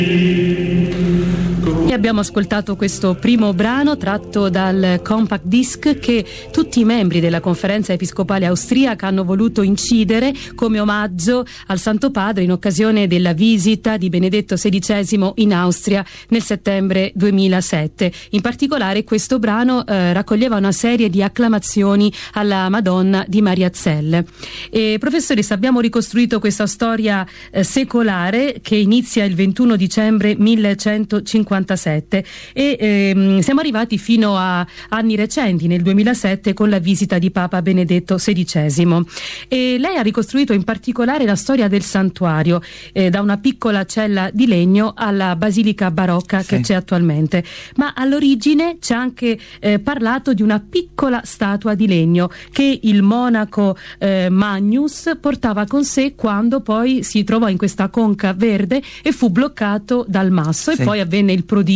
E abbiamo ascoltato questo primo brano tratto dal compact disc che tutti i membri della Conferenza Episcopale Austriaca hanno voluto incidere come omaggio al Santo Padre in occasione della visita di Benedetto XVI in Austria nel settembre 2007. In particolare questo brano raccoglieva una serie di acclamazioni alla Madonna di Mariazell. E, professoressa, abbiamo ricostruito questa storia secolare che inizia il 21 dicembre 1157 e siamo arrivati fino a anni recenti, nel 2007, con la visita di Papa Benedetto XVI. E lei ha ricostruito in particolare la storia del santuario, da una piccola cella di legno alla basilica barocca che c'è attualmente, ma all'origine c'è anche parlato di una piccola statua di legno che il monaco Magnus portava con sé quando poi si trovò in questa conca verde e fu bloccato dal masso e poi avvenne il prodigio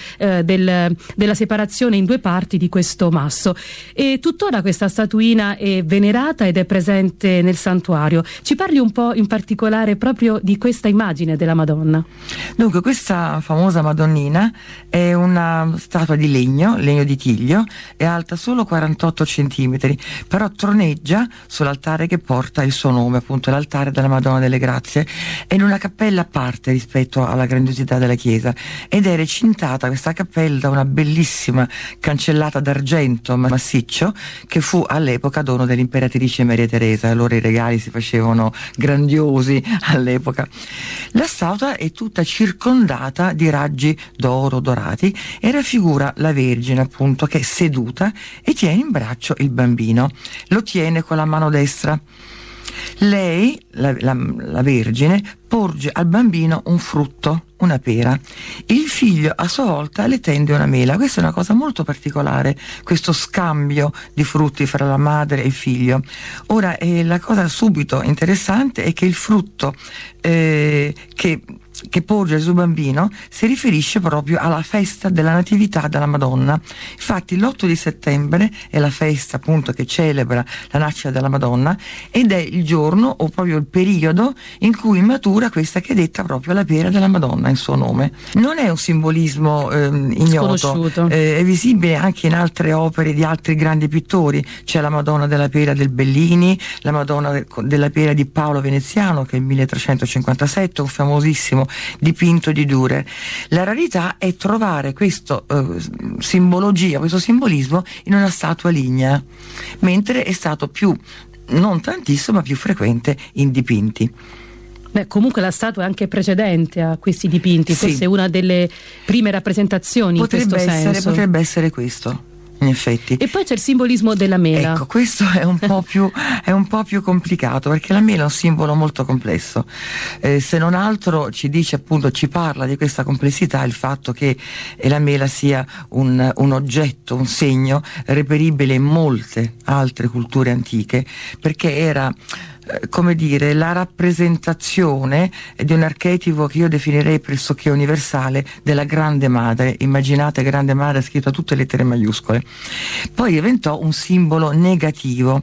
della separazione in due parti di questo masso. E tuttora questa statuina è venerata ed è presente nel santuario. Ci parli un po' in particolare proprio di questa immagine della Madonna. Dunque, questa famosa Madonnina è una statua di legno di tiglio, è alta solo 48 centimetri, però troneggia sull'altare che porta il suo nome, appunto l'altare della Madonna delle Grazie. È in una cappella a parte rispetto alla grandiosità della chiesa ed è recintata questa cappella da una bellissima cancellata d'argento massiccio che fu all'epoca dono dell'imperatrice Maria Teresa. Allora i regali si facevano grandiosi all'epoca. La statua è tutta circondata di raggi d'oro dorati e raffigura la Vergine, appunto, che è seduta e tiene in braccio il bambino, lo tiene con la mano destra. Lei, la Vergine, porge al bambino un frutto, una pera. Il figlio a sua volta le tende una mela. Questa è una cosa molto particolare, questo scambio di frutti fra la madre e il figlio. Ora, la cosa subito interessante è che il frutto che porge il suo bambino si riferisce proprio alla festa della Natività della Madonna. Infatti l'8 di settembre è la festa, appunto, che celebra la nascita della Madonna ed è il giorno o proprio il periodo in cui matura questa che è detta proprio la pera della Madonna in suo nome. Non è un simbolismo ignoto, è visibile anche in altre opere di altri grandi pittori. C'è la Madonna della Pera del Bellini, la Madonna della Pera di Paolo Veneziano, che è il 1357, un famosissimo dipinto di Dürer. La rarità è trovare questo simbologia, questo simbolismo in una statua lignea, mentre è stato più, non tantissimo, ma più frequente in dipinti. Beh, comunque la statua è anche precedente a questi dipinti, forse è una delle prime rappresentazioni in questo senso. Potrebbe essere questo. In effetti. E poi c'è il simbolismo della mela. Ecco, questo è un po' più complicato, perché la mela è un simbolo molto complesso. Se non altro ci dice, appunto, ci parla di questa complessità il fatto che la mela sia un oggetto, un segno reperibile in molte altre culture antiche, perché era, come dire, la rappresentazione di un archetipo che io definirei pressoché universale della Grande Madre. Immaginate Grande Madre scritto a tutte le lettere maiuscole. Poi diventò un simbolo negativo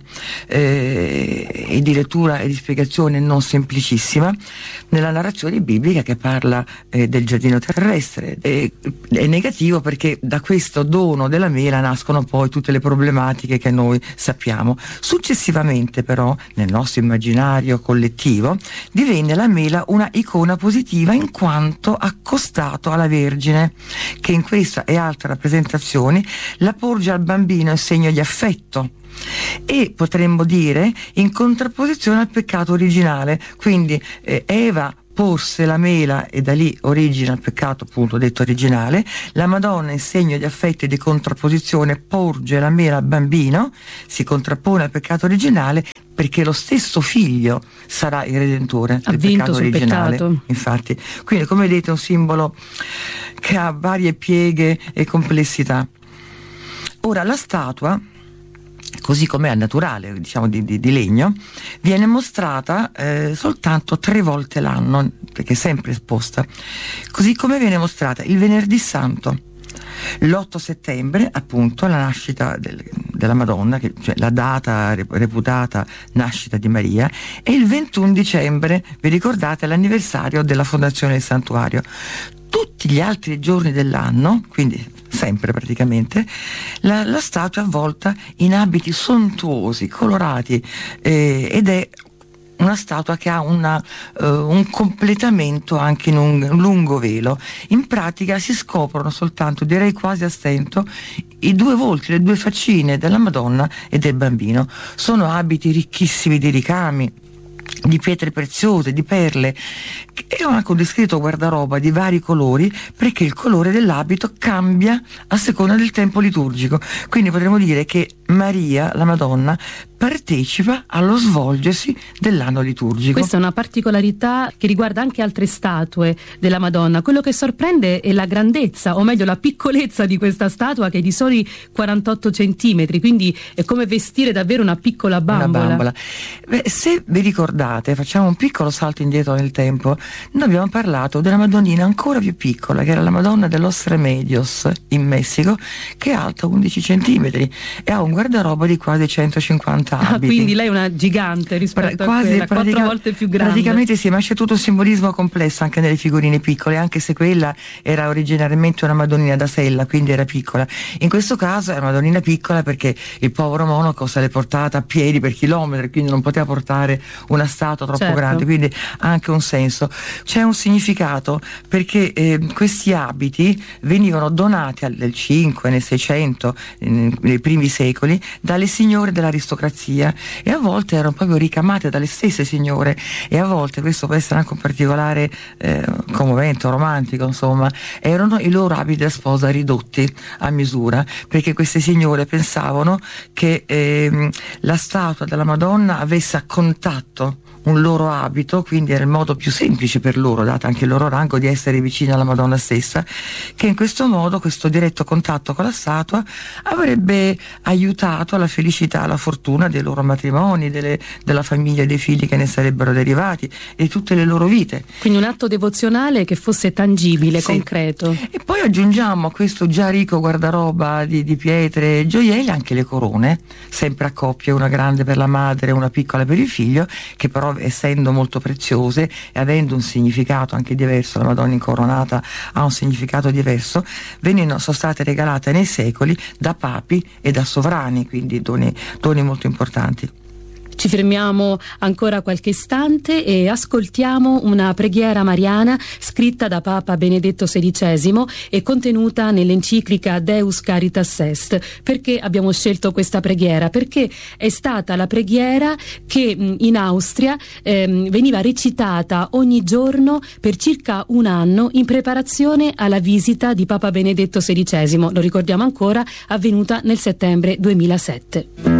e di lettura e di spiegazione non semplicissima nella narrazione biblica che parla del giardino terrestre. È negativo perché da questo dono della mela nascono poi tutte le problematiche che noi sappiamo. Successivamente, però, nel nostro immaginario collettivo divenne la mela una icona positiva in quanto accostato alla Vergine, che in questa e altre rappresentazioni la porge al bambino in segno di affetto e, potremmo dire, in contrapposizione al peccato originale. Quindi Eva porse la mela e da lì origina il peccato, appunto, detto originale. La Madonna, in segno di affetto e di contrapposizione, porge la mela al bambino, si contrappone al peccato originale, perché lo stesso figlio sarà il redentore del peccato originale. Infatti, quindi, come vedete, è un simbolo che ha varie pieghe e complessità. Ora, la statua, così come è naturale, diciamo di legno, viene mostrata soltanto 3 volte l'anno, perché è sempre esposta, così come viene mostrata il Venerdì Santo, L'8 settembre, appunto, la nascita della Madonna, cioè la data reputata nascita di Maria, e il 21 dicembre, vi ricordate, l'anniversario della fondazione del santuario. Tutti gli altri giorni dell'anno, quindi sempre praticamente, la statua è avvolta in abiti sontuosi, colorati, ed è una statua che ha un completamento anche in un lungo velo. In pratica si scoprono soltanto, direi quasi a stento, i due volti, le due faccine della Madonna e del Bambino. Sono abiti ricchissimi di ricami, di pietre preziose, di perle, e ho anche un discreto guardaroba di vari colori, perché il colore dell'abito cambia a seconda del tempo liturgico. Quindi potremmo dire che Maria, la Madonna, partecipa allo svolgersi dell'anno liturgico. Questa è una particolarità che riguarda anche altre statue della Madonna. Quello che sorprende è la grandezza, o meglio la piccolezza di questa statua, che è di soli 48 centimetri, quindi è come vestire davvero una piccola bambola. Una bambola. Beh, se vi ricordate, facciamo un piccolo salto indietro nel tempo, noi abbiamo parlato della Madonnina ancora più piccola, che era la Madonna de los Remedios in Messico, che è alta 11 centimetri e ha un guardaroba di quasi 150 abiti. Quindi lei è una gigante rispetto a quella, 4 volte più grande. Praticamente sì, ma c'è tutto un simbolismo complesso anche nelle figurine piccole, anche se quella era originariamente una Madonnina da sella, quindi era piccola. In questo caso è una Madonnina piccola perché il povero monaco se l'è portata a piedi per chilometri, quindi non poteva portare una statua troppo grande, quindi ha anche un senso. C'è un significato, perché questi abiti venivano donati nel 5, nel 600, nei primi secoli, dalle signore dell'aristocrazia, e a volte erano proprio ricamate dalle stesse signore, e a volte, questo può essere anche un particolare commovente, romantico, insomma, erano i loro abiti da sposa ridotti a misura, perché queste signore pensavano che la statua della Madonna avesse a contatto un loro abito, quindi era il modo più semplice per loro, dato anche il loro rango, di essere vicini alla Madonna stessa, che in questo modo, questo diretto contatto con la statua, avrebbe aiutato alla felicità, alla fortuna dei loro matrimoni, della famiglia, dei figli che ne sarebbero derivati, e tutte le loro vite. Quindi un atto devozionale che fosse tangibile, concreto. E poi aggiungiamo a questo già ricco guardaroba di pietre e gioielli anche le corone, sempre a coppie, una grande per la madre e una piccola per il figlio, che però, essendo molto preziose e avendo un significato anche diverso, la Madonna incoronata ha un significato diverso, sono state regalate nei secoli da papi e da sovrani, quindi doni molto importanti. Ci fermiamo ancora qualche istante e ascoltiamo una preghiera mariana scritta da Papa Benedetto XVI e contenuta nell'enciclica Deus Caritas Est. Perché abbiamo scelto questa preghiera? Perché è stata la preghiera che in Austria veniva recitata ogni giorno per circa un anno in preparazione alla visita di Papa Benedetto XVI. Lo ricordiamo ancora, avvenuta nel settembre 2007.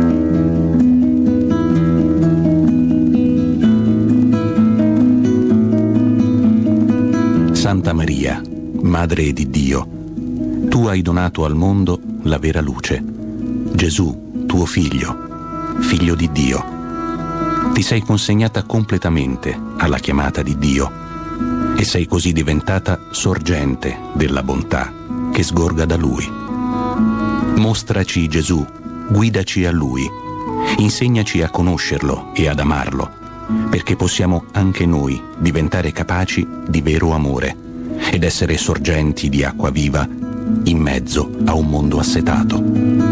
Santa Maria, Madre di Dio, tu hai donato al mondo la vera luce. Gesù, tuo figlio, figlio di Dio. Ti sei consegnata completamente alla chiamata di Dio e sei così diventata sorgente della bontà che sgorga da Lui. Mostraci Gesù, guidaci a Lui, insegnaci a conoscerlo e ad amarlo, perché possiamo anche noi diventare capaci di vero amore ed essere sorgenti di acqua viva in mezzo a un mondo assetato.